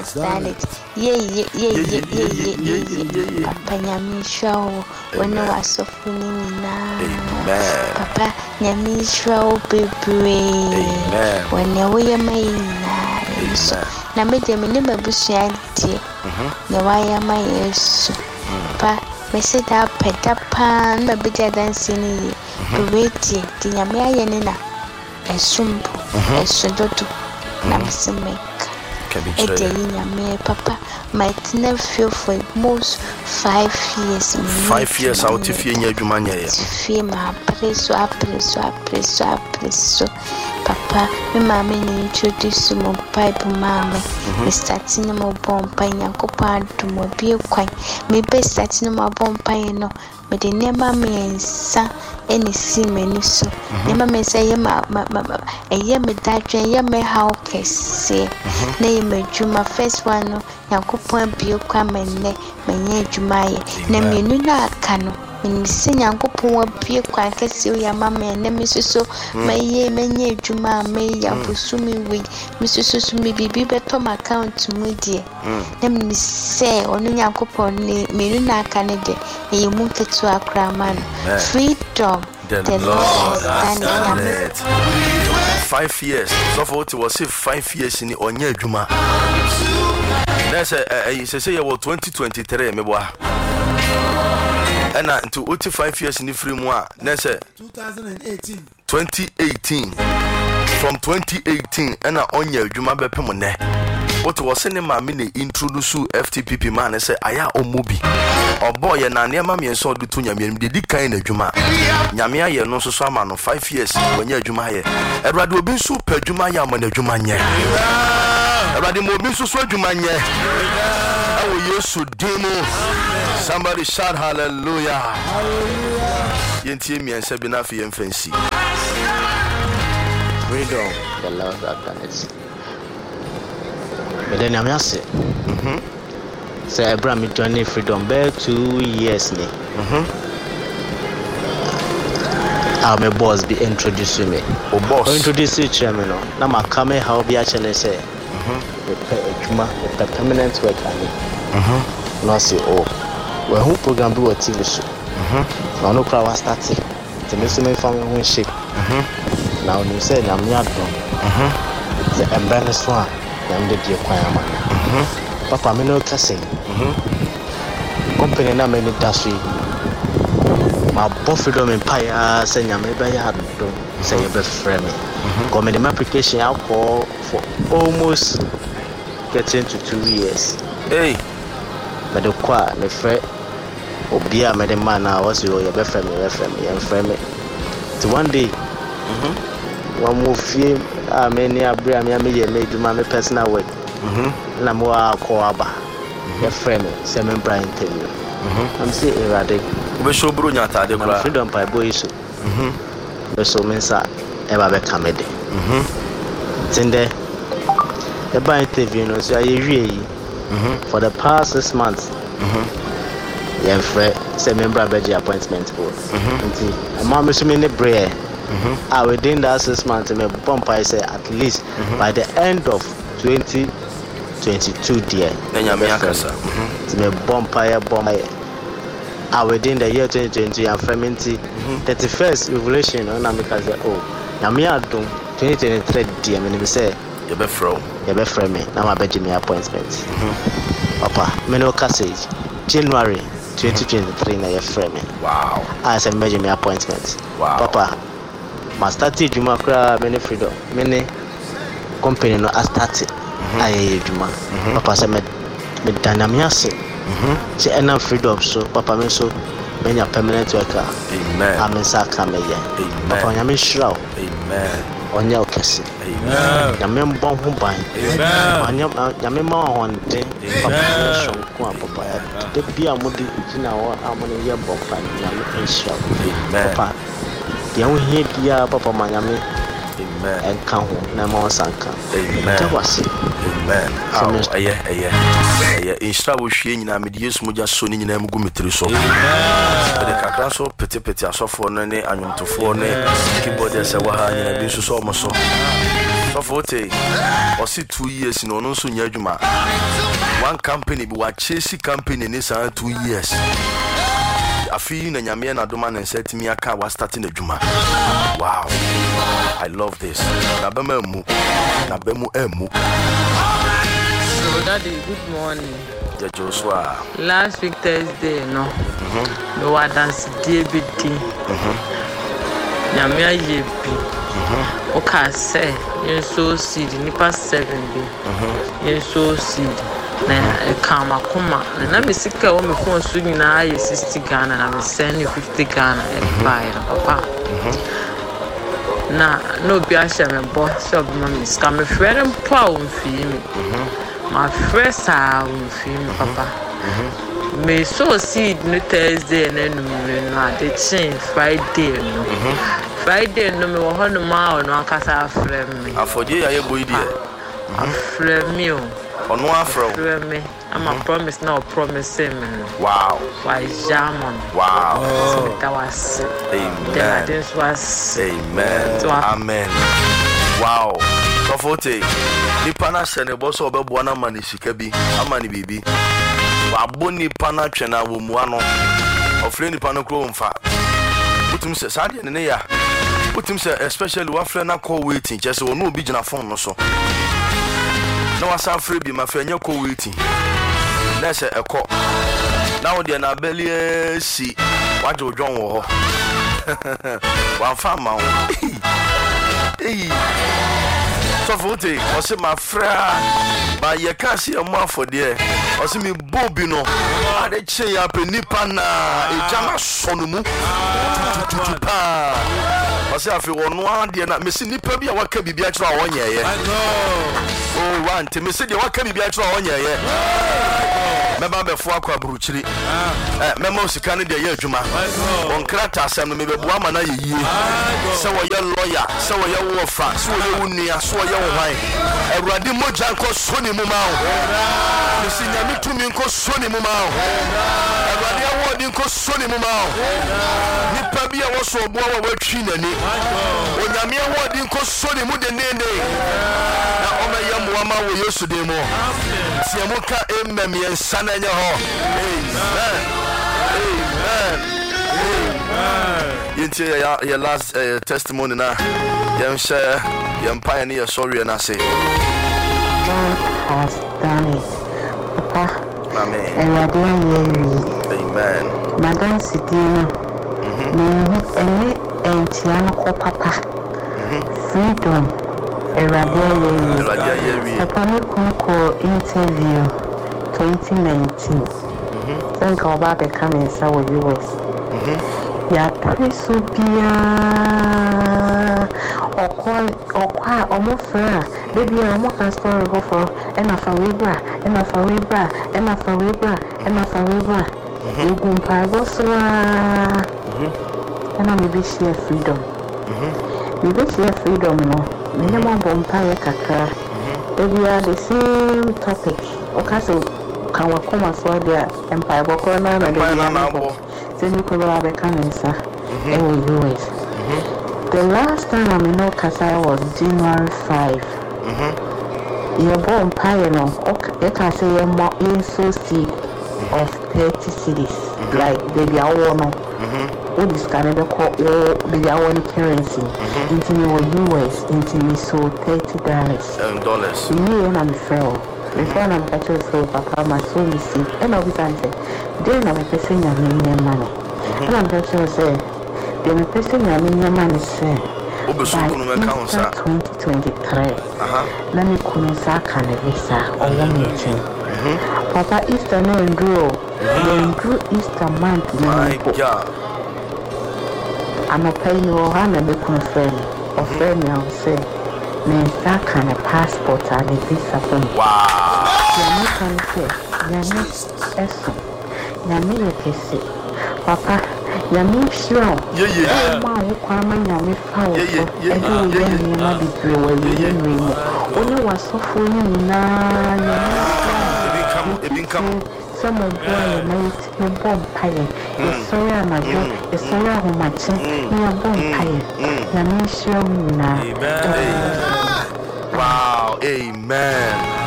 understand it. Yeah. Papa nyami show when I was so funny na. Papa nyami show baby. When you were my na. So na me dem ne mabusua die. Na waya my yesu. Pa me say that peda pan na be dancing ni. Be wait di nyame aye ne na. Esumpo. Esudodo. Na me say make. Papa might never feel for most 5 years. 5 years out if you need money. Fima, preso. Papa, my mammy introduced to my pipe, mammy. We starting my bomb pine and copan to my beer quine. Maybe starting my bomb pine, but they never mean son any seaman. So, never may say, a yammy that yammy how can say. Name a juma first one, Yankopon beer quam and neck, my near Jumaya. Name you know, canoe. When you sing Yankopon beer quite can see your mamma and Mrs. So, my ye, many Juma may Yabusumi with Mrs. Susumi be better my account to me, dear. Let me say, only Yankopon, me not Canada, and you move it to a craman. Freedom, the Lord has 5 years. So for it was 5 years in the Onya Juma. That's a say about 2023, maybe. And to 5 years in the free moi, that's 2018. From 2018, and Onya Juma Bepemone. What was in my mini introduce FTPP man and say, Aya o Mobi. Or boy, and I near mammy and saw the Tunya, the kind of Juma. Yamia, you know, so some 5 years when you're Juma. I'd rather be super Juma Yaman of Jumanya. I'd rather more be so Jumanya. Oh, yes, so demo. Somebody shout hallelujah. Yentie me and Sabinafi and Fancy. Freedom, the Lord has done it. But then I'm say, say I brought me to any freedom back 2 years. I'm a boss be introducing me. Oh, boss. Introduce you, chairman. Now my coming how be actually say, the permanent work I need. Now say, oh, well, who program do a TV show? Now no crowd was starting. The Mississippi family won't shake. Now you say, I'm not wrong. The embarrassed one. I'm the dear choir man. Papa, I'm no cussing. Company na many dashi. My buffalo empire saying I'm a bad say a best friend. Come in the application I'll call for almost getting to 2 years. Hey, but the choir, the friend, or beer, Madam Man, I was your best friend, and friend. To one day, one more film. Many are bring me made to my personal work. Namua Coaba, your friend, Simon Brian tell you. I'm saying erratic. we show Brunyata the freedom by boys. The so mensa ever become a day. Tende, the by interview, no, so I really for the past 6 months. Yeah, friend, Simon Brian appointment for. A mamma so many bread. Within that 6 months, my bump I say at least by the end of 2022, dear. Then you make us. My bump within the year 2020, I'm from 31st revelation. On America say, oh, now me I do 2023, dear. Me say, you be from me. Now I bet me appointment. Papa, me no cassage. January 2023, now you frame me. Wow. I say me appointment. Wow. Papa. My started Juma cry many freedom, many company no started. I Juma. Papa said me dynamic. She enough freedom so Papa me so many a permanent worker. Amen. I'm in Sakame. Papa nyame shraw. Amen. Onya okese. Amen. Nyame mbon ho ban. Amen. Nyame ma hon den. Papa so ko papa. De bia modi tina wo amone ye bofa nyame shraw. Amen. Papa young here, Papa Miami, Amen. and Kahu, Namo Sanka. Amen. That was it. amen. Inshra wo hwie nyina me de Yesu moja so ni nyina mu gumetri so. De kakra so pete asofo no ne anwomtofo ne keyboard ese wa ha nyina bi so mo so. So forte o si 2 years no no so nya adwuma. One company bi wa chase company ni sa 2 years. Afi na nyame na doma na setimi aka wa starting adwuma. Wow. I love this. Na bema emu. So Daddy, good morning. Joshua. Last week Thursday, no. No wa dance DBD. Nyame ayebi. Okay, say you so seed nipa 7 bi. You so seed. Na kama kuma na misika wo me phone so nyina aye 60 Ghana na me send you 50 Ghana e buy papa. Na no bi a share me bo so be ma me ska me frere mpo a wo mfi mi. My first time papa. Me so seed no Thursday and then no the change Friday no. Friday no me wo hono ma no akasa frem me. Afodie ya ye boy die. Frem me o. Ono afro. Frem me. I'm a promise now promise him. Wow. Why jamon. Wow. So that was amen. This was amen. So, amen. Wow. So forte. Nipa na sene boso obebo na mani sika bi amani bibi wa boni pana twena wo mu ano ofre nipa no kro mfa utum se sade ne ya utum se especially wa fre na call waiting just wonu obi gina phone no so na wasa fre bi ma fa nya call waiting na se ekọ na wo de na beli si waje odwon wo ho wa fa ma wo so forte o se ma fra ba ye ka se mo afode o se mi bobi no ade che ya pe nipa na e jama sonu mu pa o se afi wonu ade na me se nipa bi a waka bibia kira wonye ye oh want me se de waka bibia kira wonye ye meba be fo akwa buruchiri mema osika ne de ye adwuma on krata asem no me be bua mana ye yie se wo ye lawyer se wo ye wofa se wo ye wunia se wo ye wohan awurade moja nko soni mu ma wo me si nyame tumi nko soni mu ma wo awurade awodi nko soni mu ma wo nipa bia wo so obo wa watwi nani onyame awodi nko soni mu de nene na o me ye mo ma wo Yesu de mo si amuka emmem ye sananya ho amen yinti ya last testimony na yam share yam pioneer sorry na say God has done it papa amen amen madam sidino ene entiano ko papa freedom papa me ko interview 2019 then go back and come in sa US ya preso bia okwa omofra baby omo can story go for enough awebra you go pa go so and me be share freedom me be share freedom no me no mo bompa kakra baby are the same topic okay so can we come as well there empire boko na then you could have a cancer US. The last time I'm in Okasa was January 5. You're born pioneer. Okay, can say you're more in so seed of 30 cities. Like baby, I want all this Canada call baby, I want currency. Into your US, into me so $30. Me and I'm fair. Before I'm catching so papa my soul is sick. And I'll be saying, then I'm person your money. And I'm just say, the person your money say by 2023. Let me come and say can a visa or one meeting. Papa Easter no enduro. They Easter month. My God. I'm a paying or I'm a big confirm. Or friend me I'll say. Me that kind of passport and a visa for me. Wow. Yami can say, Yami Esso, Yami Kesi, Papa, Yami Shiro. Yeah. My Kwama Yami Fowl. I do when you might be through where you know. Only was so full some of boy night your bomb pie. Yes, sorry, I'm a joke. Yes, sorry, I'm a chin. You're bomb pie. Yami Shiro. Wow, amen.